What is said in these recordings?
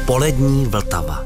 Polední Vltava.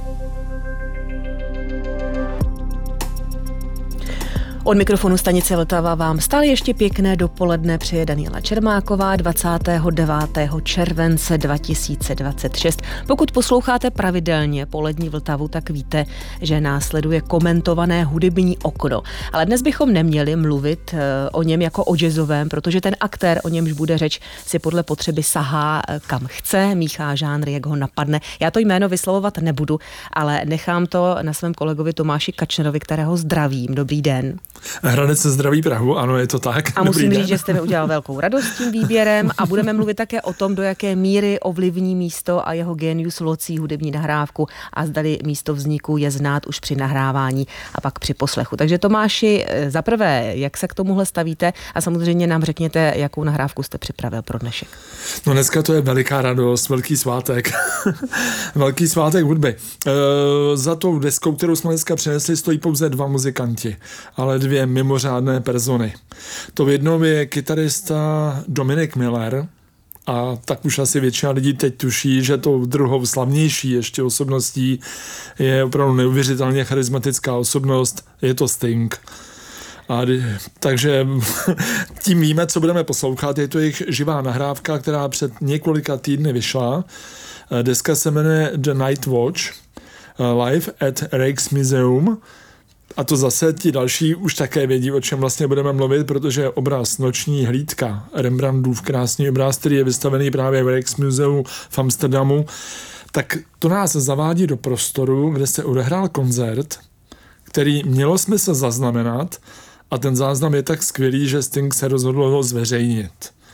Od mikrofonu stanice Vltava vám stále ještě pěkné dopoledne přeje Daniela Čermáková 29. července 2026. Pokud posloucháte pravidelně Polední Vltavu, tak víte, že následuje komentované hudební okno. Ale dnes bychom neměli mluvit o něm jako o jazzovém, protože ten aktér, o němž bude řeč, si podle potřeby sahá kam chce, míchá žánry, jak ho napadne. Já to jméno vyslovovat nebudu, ale nechám to na svém kolegovi Tomáši Kačnerovi, kterého zdravím. Dobrý den. Hradec se zdraví Prahu, ano, je to tak. A musím říct, že jste mi udělal velkou radost tím výběrem a budeme mluvit také o tom, do jaké míry ovlivní místo a jeho génius locí hudební nahrávku a zdali místo vzniku je znát už při nahrávání a pak při poslechu. Takže Tomáši, zaprvé, jak se k tomuhle stavíte a samozřejmě nám řekněte, jakou nahrávku jste připravil pro dnešek. No dneska to je veliká radost, velký svátek. Velký svátek hudby. Za tou deskou, kterou jsme dneska přinesli, stojí pouze dva muzikanti, ale dvě mimořádné persony. To jednou je kytarista Dominik Miller a tak už asi většina lidí teď tuší, že tou druhou slavnější ještě osobností je opravdu neuvěřitelně charismatická osobnost, je to Sting. Takže tím víme, co budeme poslouchat. Je to jejich živá nahrávka, která před několika týdny vyšla. Deska se jmenuje The Night Watch Live at Rijksmuseum. A to zase ti další už také vědí, o čem vlastně budeme mluvit, protože obraz Noční hlídka, Rembrandtův krásný obraz, který je vystavený právě v Rijksmuseu v Amsterdamu, tak to nás zavádí do prostoru, kde se odehrál koncert, který mělo smysl zaznamenat a ten záznam je tak skvělý, že Sting se rozhodl ho zveřejnit.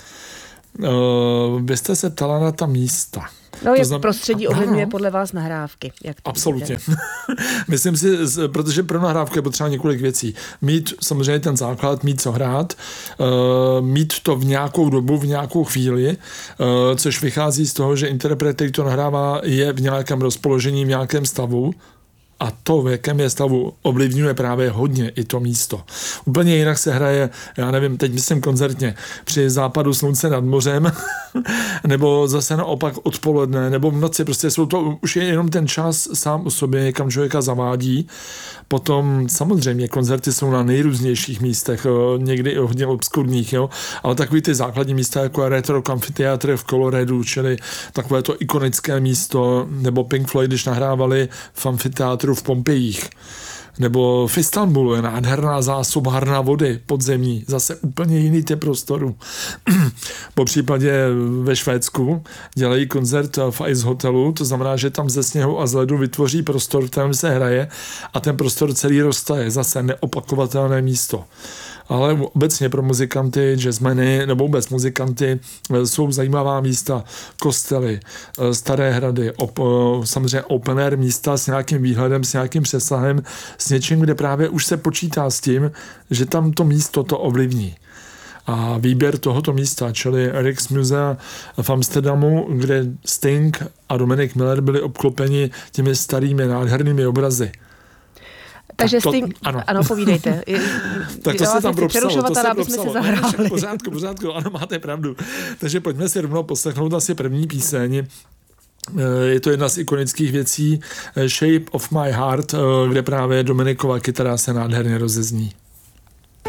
Vy jste se ptala na ta místa. No, jak prostředí ovlivňuje podle vás nahrávky? Jak to absolutně. Myslím si, protože pro nahrávku je potřeba několik věcí. Mít samozřejmě ten základ, mít co hrát, mít to v nějakou dobu, v nějakou chvíli, což vychází z toho, že interpret, který to nahrává, je v nějakém rozpoložení, v nějakém stavu. A to, v jakém je stavu, ovlivňuje právě hodně i to místo. Úplně jinak se hraje, já nevím, teď myslím koncertně, při západu slunce nad mořem, nebo zase naopak odpoledne, nebo v noci. Prostě jsou to, už je jenom ten čas sám o sobě, kam člověka zavádí. Potom samozřejmě koncerty jsou na nejrůznějších místech, někdy i hodně obskurních, jo? Ale takový ty základní místa, jako Retro Amphitheatre v Coloradu, čili takové to ikonické místo, nebo Pink Floyd, když nahrávali v amfiteátru v Pompejích, nebo v Istanbulu je nádherná zásobárna vody podzemní, zase úplně jiný typ prostoru. Po případě ve Švédsku dělají koncert v Ice Hotelu, to znamená, že tam ze sněhu a z ledu vytvoří prostor, v kterém se hraje a ten prostor celý roztaje, zase neopakovatelné místo. Ale obecně pro muzikanty, jazzmeny nebo vůbec muzikanty jsou zajímavá místa, kostely, staré hrady, samozřejmě open air místa s nějakým výhledem, s nějakým přesahem, s něčím, kde právě už se počítá s tím, že tam to místo to ovlivní. A výběr tohoto místa, čili Rijksmuseum v Amsterdamu, kde Sting a Dominik Miller byli obklopeni těmi starými nádhernými obrazy. Takže Sting, ano, povídejte. Tak to se tam propsalo, Pořádku, ano, máte pravdu. Takže pojďme si rovnou poslechnout asi první píseň. Je to jedna z ikonických věcí Shape of My Heart, kde právě Dominikova kytara se nádherně rozezní.